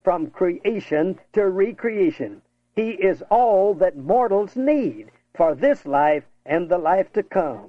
from creation to recreation. He is all that mortals need for this life and the life to come.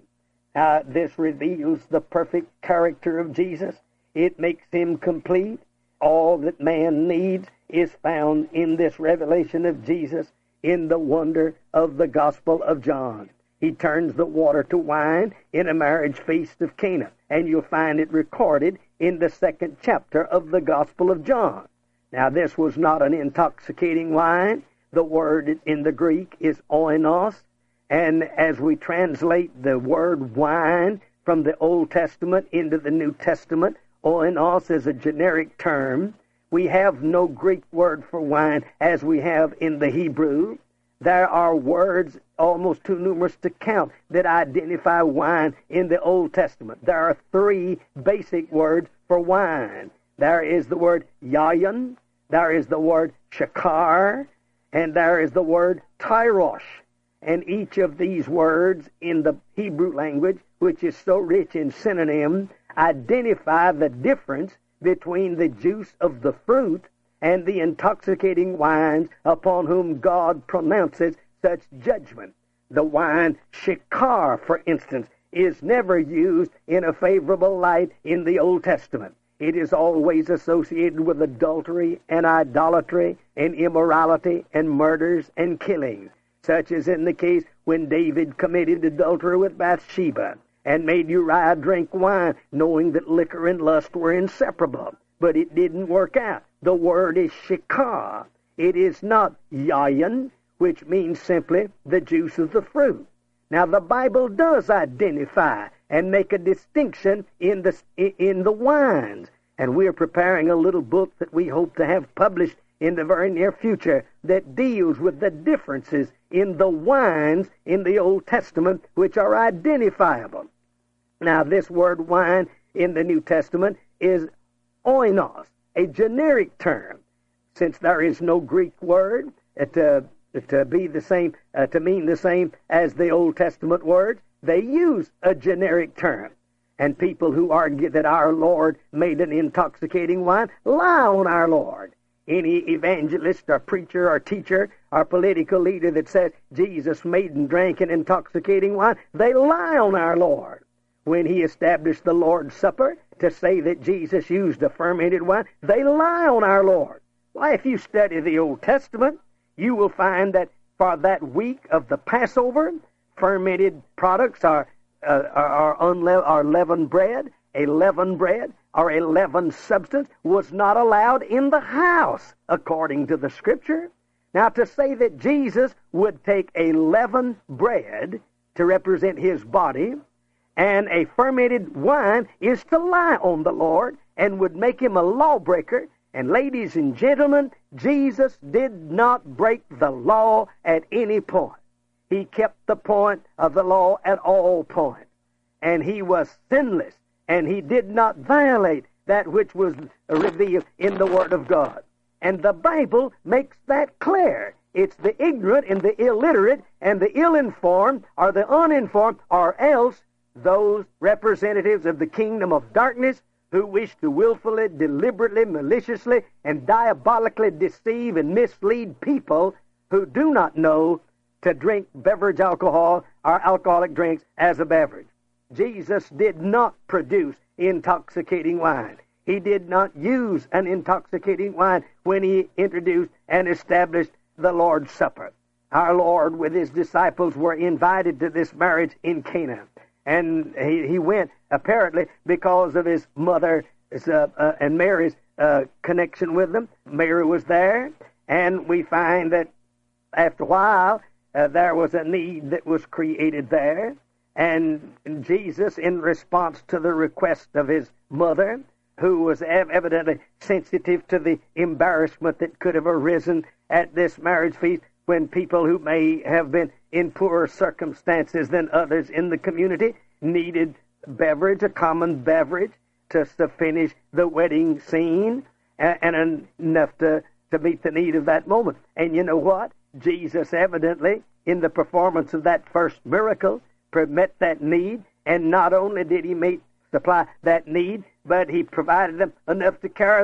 This reveals the perfect character of Jesus. It makes him complete. All that man needs is found in this revelation of Jesus, in the wonder of the Gospel of John. He turns the water to wine in a marriage feast of Cana, and you'll find it recorded in the 2nd chapter of the Gospel of John. Now, this was not an intoxicating wine. The word in the Greek is oinos, and as we translate the word wine from the Old Testament into the New Testament, oinos is a generic term. We have no Greek word for wine as we have in the Hebrew. There are words almost too numerous to count that identify wine in the Old Testament. There are 3 basic words for wine. There is the word yayin, there is the word shakar, and there is the word tyrosh. And each of these words in the Hebrew language, which is so rich in synonym, identify the difference between the juice of the fruit and the intoxicating wines upon whom God pronounces such judgment. The wine shikar, for instance, is never used in a favorable light in the Old Testament. It is always associated with adultery and idolatry and immorality and murders and killings, such as in the case when David committed adultery with Bathsheba and made Uriah drink wine, knowing that liquor and lust were inseparable. But it didn't work out. The word is shikar. It is not yayin, which means simply the juice of the fruit. Now, the Bible does identify and make a distinction in the wines. And we're preparing a little book that we hope to have published in the very near future that deals with the differences in the wines in the Old Testament which are identifiable. Now, this word wine in the New Testament is oinos, a generic term. Since there is no Greek word to be the same, to mean the same as the Old Testament words, they use a generic term. And people who argue that our Lord made an intoxicating wine lie on our Lord. Any evangelist or preacher or teacher or political leader that says Jesus made and drank an intoxicating wine, they lie on our Lord. When he established the Lord's Supper to say that Jesus used a fermented wine, they lie on our Lord. Why, if you study the Old Testament, you will find that for that week of the Passover, fermented products are leavened bread. A leavened bread or a leavened substance was not allowed in the house, according to the Scripture. Now, to say that Jesus would take a leavened bread to represent his body and a fermented wine is to lie on the Lord and would make him a lawbreaker. And ladies and gentlemen, Jesus did not break the law at any point. He kept the point of the law at all points. And he was sinless, and he did not violate that which was revealed in the Word of God. And the Bible makes that clear. It's the ignorant and the illiterate and the ill-informed or the uninformed or else those representatives of the kingdom of darkness who wish to willfully, deliberately, maliciously, and diabolically deceive and mislead people who do not know to drink beverage alcohol or alcoholic drinks as a beverage. Jesus did not produce intoxicating wine. He did not use an intoxicating wine when he introduced and established the Lord's Supper. Our Lord with his disciples were invited to this marriage in Cana. And he went, apparently, because of his mother and Mary's connection with them. Mary was there, and we find that after a while, there was a need that was created there. And Jesus, in response to the request of his mother, who was evidently sensitive to the embarrassment that could have arisen at this marriage feast, when people who may have been in poorer circumstances than others in the community needed beverage, a common beverage, to finish the wedding scene, and enough to meet the need of that moment. And you know what? Jesus evidently, in the performance of that first miracle, met that need, and not only did he supply that need, but he provided them enough to carry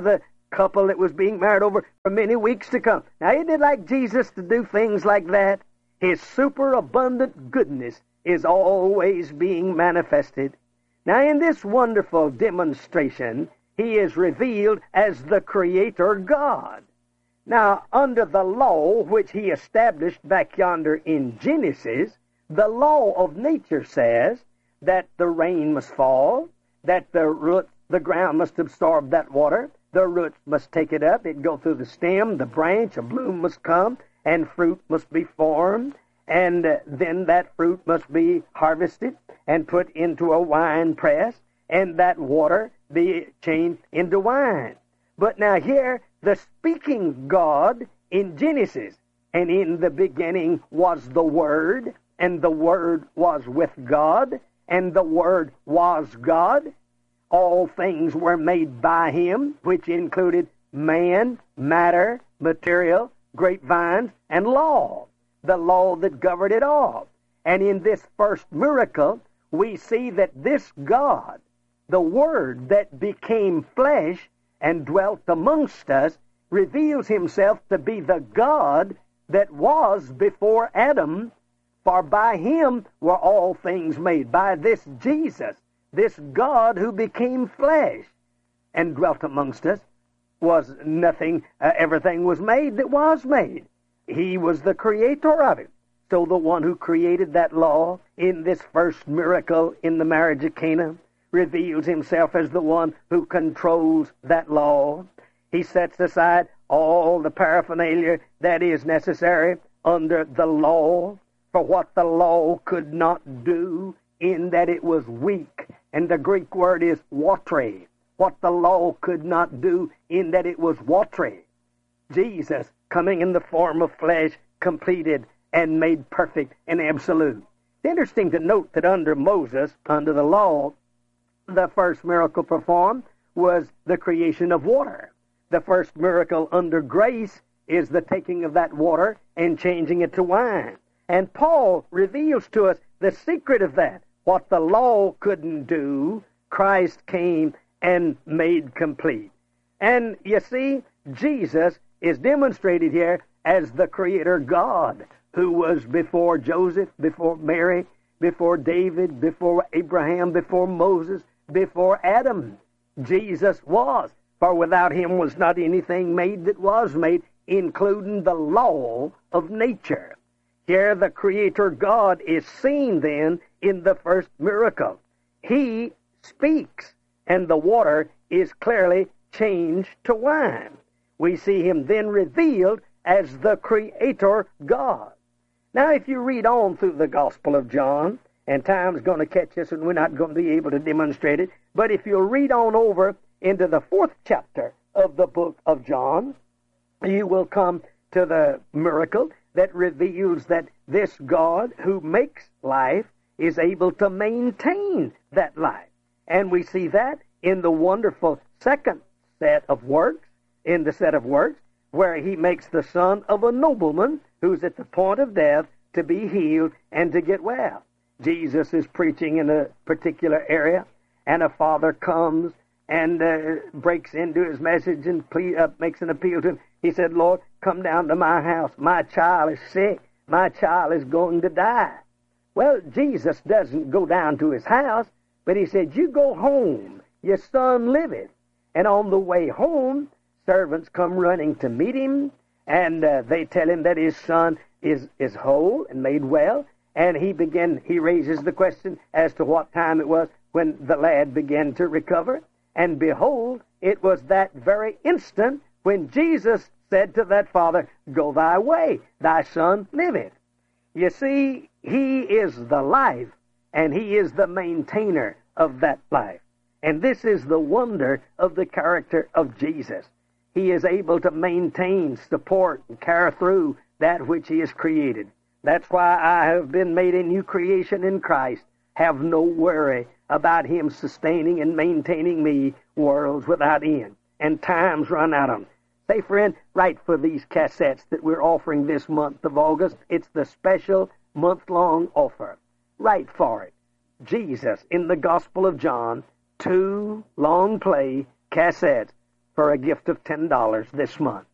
couple that was being married over for many weeks to come. Now, isn't it like Jesus to do things like that? His superabundant goodness is always being manifested. Now, in this wonderful demonstration, he is revealed as the Creator God. Now, under the law which he established back yonder in Genesis, the law of nature says that the rain must fall, that the ground must absorb that water, the roots must take it up, it go through the stem, the branch, a bloom must come, and fruit must be formed, and then that fruit must be harvested and put into a wine press, and that water be changed into wine. But now here, the speaking God in Genesis, and in the beginning was the Word, and the Word was with God, and the Word was God. All things were made by him, which included man, matter, material, grapevines, and law, the law that governed it all. And in this first miracle, we see that this God, the Word that became flesh and dwelt amongst us, reveals himself to be the God that was before Adam, for by him were all things made. By this Jesus, this God who became flesh and dwelt amongst us, was nothing, everything was made that was made. He was the creator of it. So the one who created that law in this first miracle in the marriage of Cana reveals himself as the one who controls that law. He sets aside all the paraphernalia that is necessary under the law for what the law could not do, in that it was weak. And the Greek word is watre. What the law could not do, in that it was watre. Jesus, coming in the form of flesh, completed and made perfect and absolute. It's interesting to note that under Moses, under the law, the first miracle performed was the creation of water. The first miracle under grace is the taking of that water and changing it to wine. And Paul reveals to us the secret of that. What the law couldn't do, Christ came and made complete. And you see, Jesus is demonstrated here as the Creator God, who was before Joseph, before Mary, before David, before Abraham, before Moses, before Adam. Jesus was, for without him was not anything made that was made, including the law of nature. Here the Creator God is seen then in the first miracle. He speaks, and the water is clearly changed to wine. We see him then revealed as the Creator God. Now, if you read on through the Gospel of John, and time's going to catch us and we're not going to be able to demonstrate it, but if you'll read on over into the 4th chapter of the book of John, you will come to the miracle that reveals that this God who makes life is able to maintain that life. And we see that in the wonderful second set of works, in the set of works, where he makes the son of a nobleman who's at the point of death to be healed and to get well. Jesus is preaching in a particular area, and a father comes and breaks into his message and makes an appeal to him. He said, Lord, come down to my house. My child is sick. My child is going to die. Well, Jesus doesn't go down to his house, but he said, you go home. Your son liveth. And on the way home, servants come running to meet him, and they tell him that his son is whole and made well. And he raises the question as to what time it was when the lad began to recover. And behold, it was that very instant when Jesus said to that father, go thy way, thy son liveth. You see, he is the life, and he is the maintainer of that life. And this is the wonder of the character of Jesus. He is able to maintain, support, and carry through that which he has created. That's why I have been made a new creation in Christ. Have no worry about him sustaining and maintaining me worlds without end. And times run out of them. Say, friend, write for these cassettes that we're offering this month of August. It's the special month-long offer. Write for it. Jesus in the Gospel of John, 2 long-play cassettes for a gift of $10 this month.